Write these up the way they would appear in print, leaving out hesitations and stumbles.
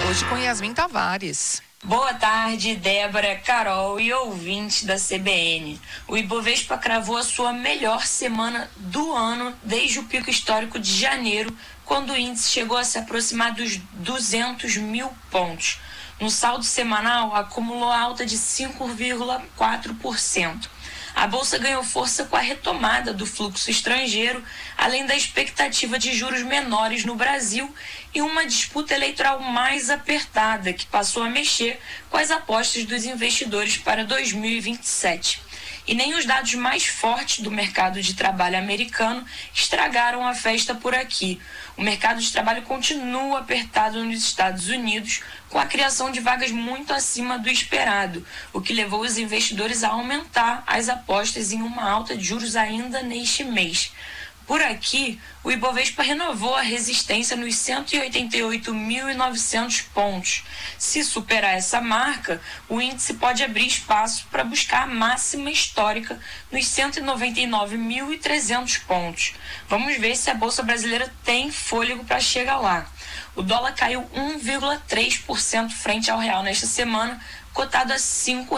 Hoje com Yasmin Tavares. Boa tarde, Débora, Carol e ouvintes da CBN. O Ibovespa cravou a sua melhor semana do ano desde o pico histórico de janeiro, quando o índice chegou a se aproximar dos 200 mil pontos. No saldo semanal, acumulou alta de 5,4%. A Bolsa ganhou força com a retomada do fluxo estrangeiro, além da expectativa de juros menores no Brasil e uma disputa eleitoral mais apertada, que passou a mexer com as apostas dos investidores para 2027. E nem os dados mais fortes do mercado de trabalho americano estragaram a festa por aqui. O mercado de trabalho continua apertado nos Estados Unidos, com a criação de vagas muito acima do esperado, o que levou os investidores a aumentar as apostas em uma alta de juros ainda neste mês. Por aqui, o Ibovespa renovou a resistência nos 188.900 pontos. Se superar essa marca, o índice pode abrir espaço para buscar a máxima histórica nos 199.300 pontos. Vamos ver se a Bolsa Brasileira tem fôlego para chegar lá. O dólar caiu 1,3% frente ao real nesta semana, cotado a R$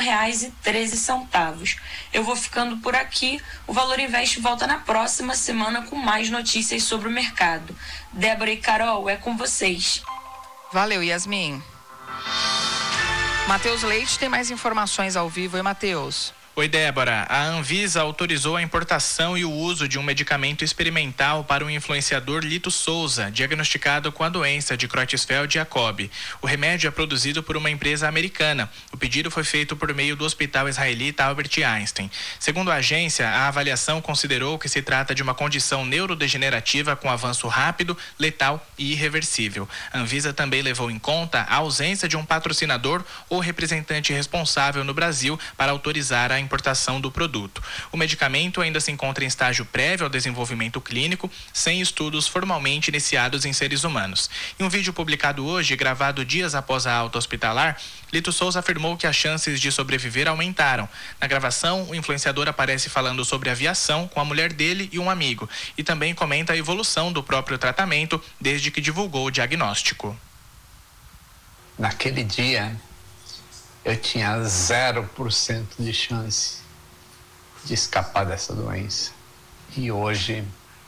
5,13. Eu vou ficando por aqui. O Valor Invest volta na próxima semana com mais notícias sobre o mercado. Débora e Carol, é com vocês. Valeu, Yasmin. Matheus Leite tem mais informações ao vivo. Oi, Matheus. Oi, Débora. A Anvisa autorizou a importação e o uso de um medicamento experimental para o influenciador Lito Souza, diagnosticado com a doença de Creutzfeldt-Jakob. O remédio é produzido por uma empresa americana. O pedido foi feito por meio do hospital israelita Albert Einstein. Segundo a agência, a avaliação considerou que se trata de uma condição neurodegenerativa com avanço rápido, letal e irreversível. A Anvisa também levou em conta a ausência de um patrocinador ou representante responsável no Brasil para autorizar a importação do produto. O medicamento ainda se encontra em estágio prévio ao desenvolvimento clínico, sem estudos formalmente iniciados em seres humanos. Em um vídeo publicado hoje, gravado dias após a alta hospitalar, Lito Souza afirmou que as chances de sobreviver aumentaram. Na gravação, o influenciador aparece falando sobre aviação com a mulher dele e um amigo, e também comenta a evolução do próprio tratamento desde que divulgou o diagnóstico. Naquele dia, eu tinha 0% de chance de escapar dessa doença. E hoje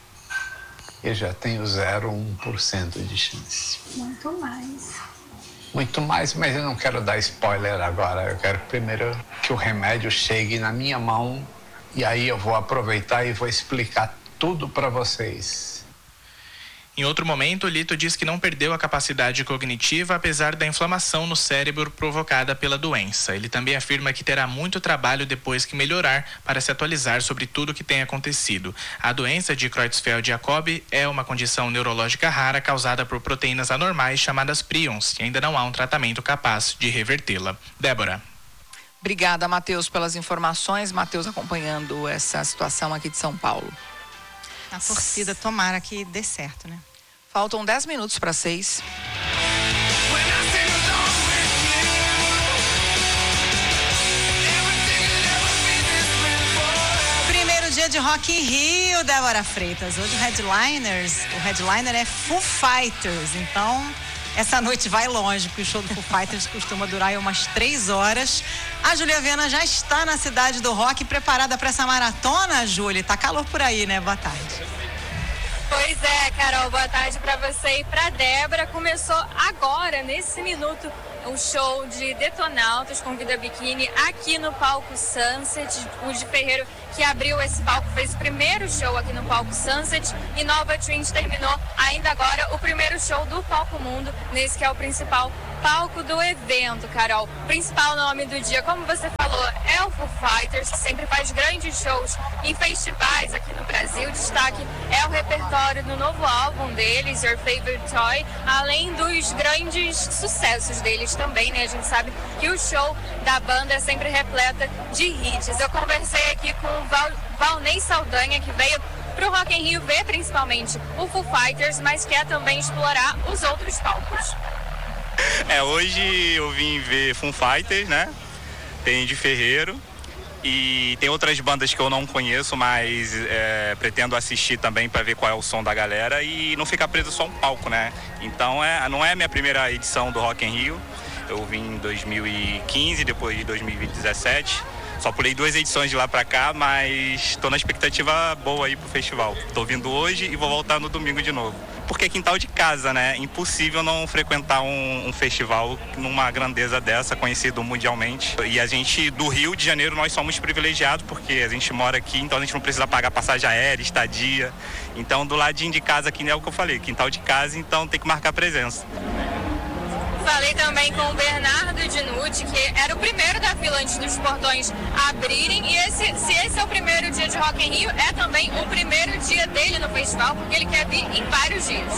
eu já tenho 0,1% de chance. Muito mais. Muito mais, mas eu não quero dar spoiler agora. Eu quero primeiro que o remédio chegue na minha mão e aí eu vou aproveitar e vou explicar tudo para vocês. Em outro momento, Lito diz que não perdeu a capacidade cognitiva apesar da inflamação no cérebro provocada pela doença. Ele também afirma que terá muito trabalho depois que melhorar para se atualizar sobre tudo o que tem acontecido. A doença de Creutzfeldt-Jakob é uma condição neurológica rara causada por proteínas anormais chamadas prions, e ainda não há um tratamento capaz de revertê-la. Débora. Obrigada, Matheus, pelas informações. Matheus acompanhando essa situação aqui de São Paulo. A torcida, tomara que dê certo, né? Faltam 10 minutos para 6. Primeiro dia de Rock in Rio, Débora Freitas. Hoje o headliner é Foo Fighters. Então, essa noite vai longe, porque o show do Foo Fighters costuma durar aí umas 3 horas. A Júlia Viana já está na cidade do rock, preparada para essa maratona, Júlia? Tá calor por aí, né? Boa tarde. Pois é, Carol, boa tarde para você e para Débora. Começou agora, nesse minuto, um show de Detonautas com Vida Biquíni aqui no palco Sunset. O de Ferreiro, que abriu esse palco, fez o primeiro show aqui no palco Sunset, e Nova Twins terminou ainda agora o primeiro show do Palco Mundo, nesse que é o principal palco do evento, Carol. O principal nome do dia, como você falou, é o Foo Fighters, que sempre faz grandes shows em festivais aqui no Brasil. O destaque é o repertório do novo álbum deles, Your Favorite Toy, além dos grandes sucessos deles também, né? A gente sabe que o show da banda é sempre repleta de hits. Eu conversei aqui com o Valnei Saldanha, que veio pro Rock in Rio ver principalmente o Foo Fighters, mas quer também explorar os outros palcos. Hoje eu vim ver Foo Fighters, né? Tem de Ferreiro. E tem outras bandas que eu não conheço, mas pretendo assistir também para ver qual é o som da galera e não ficar preso só a um palco, né? Então não é a minha primeira edição do Rock in Rio. Eu vim em 2015, depois de 2017. Só pulei 2 edições de lá pra cá, mas estou na expectativa boa aí pro festival. Tô vindo hoje e vou voltar no domingo de novo. Porque é quintal de casa, né? Impossível não frequentar um festival numa grandeza dessa, conhecido mundialmente. E a gente, do Rio de Janeiro, nós somos privilegiados, porque a gente mora aqui, então a gente não precisa pagar passagem aérea, estadia. Então, do ladinho de casa aqui, é o que eu falei, quintal de casa, então tem que marcar presença. Falei também com o Bernardo Dinucci, que era o primeiro da fila antes dos portões abrirem. E se esse é o primeiro dia de Rock in Rio, é também o primeiro dia dele no festival, porque ele quer vir em vários dias.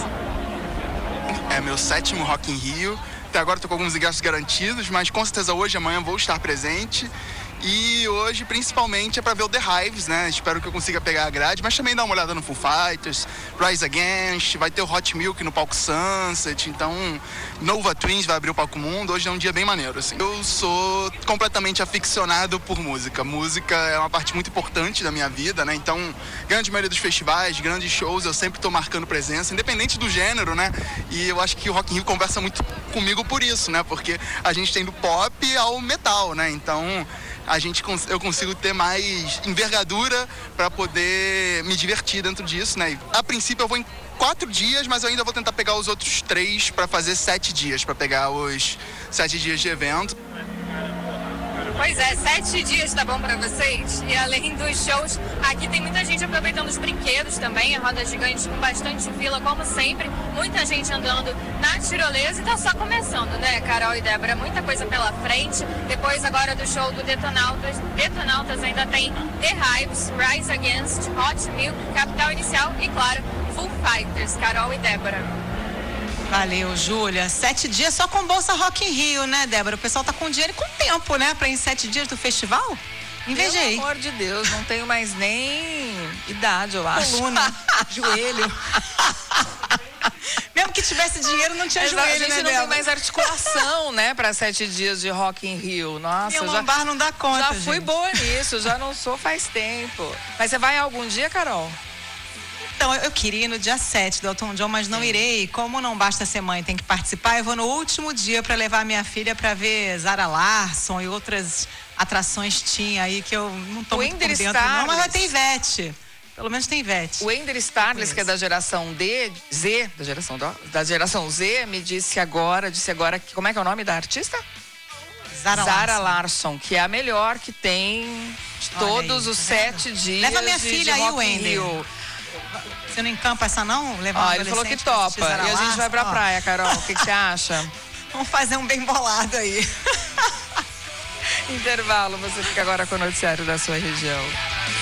É meu 7º Rock in Rio. Até agora estou com alguns ingressos garantidos, mas com certeza hoje e amanhã vou estar presente. E hoje, principalmente, é para ver o The Hives, né? Espero que eu consiga pegar a grade, mas também dar uma olhada no Foo Fighters, Rise Against, vai ter o Hot Milk no palco Sunset, então Nova Twins vai abrir o palco Mundo. Hoje é um dia bem maneiro, assim. Eu sou completamente aficionado por música. Música é uma parte muito importante da minha vida, né? Então, grande maioria dos festivais, grandes shows, eu sempre estou marcando presença, independente do gênero, né? E eu acho que o Rock in Rio conversa muito comigo por isso, né? Porque a gente tem do pop ao metal, né? Então eu consigo ter mais envergadura para poder me divertir dentro disso, né? E, a princípio eu vou em 4 dias, mas eu ainda vou tentar pegar os outros 3 para fazer 7 dias, para pegar os 7 dias de evento. Pois é, 7 dias tá bom pra vocês? E além dos shows, aqui tem muita gente aproveitando os brinquedos também, a roda gigante com bastante fila, como sempre, muita gente andando na tirolesa e tá só começando, né, Carol e Débora? Muita coisa pela frente. Depois agora do show do Detonautas ainda tem The Hives, Rise Against, Hot Milk, Capital Inicial e, claro, Foo Fighters, Carol e Débora. Valeu, Júlia. 7 dias só com bolsa Rock in Rio, né, Débora? O pessoal tá com dinheiro e com tempo, né? Pra ir em 7 dias do festival? Invejei. Pelo amor de Deus, não tenho mais nem idade, eu acho. Coluna. Joelho. Mesmo que tivesse dinheiro, não tinha joelho, A gente né, não Débora? tem mais articulação, né, pra 7 dias de Rock in Rio. Nossa, Minha lombar não dá conta, já fui gente. boa nisso, já não sou faz tempo. Mas você vai algum dia, Carol? Então, eu queria ir no dia 7 do Elton John, mas não irei. Como não basta ser mãe, tem que participar, eu vou no último dia para levar minha filha para ver Zara Larsson e outras atrações tinha aí que eu não tô muito por dentro, não, mas vai ter Ivete. Pelo menos tem Ivete. O Ender Starles, que é da geração da geração Z, me disse agora que, como é que é o nome da artista? Zara Larsson, que é a melhor que tem de todos os 7 dias. Leva minha filha de aí, Rock in Wender. Rio. Você não encampa essa não? Levar Ele falou que topa. E a gente vai pra praia, Carol. O que você acha? Vamos fazer um bem bolado aí. Intervalo, você fica agora com o noticiário da sua região.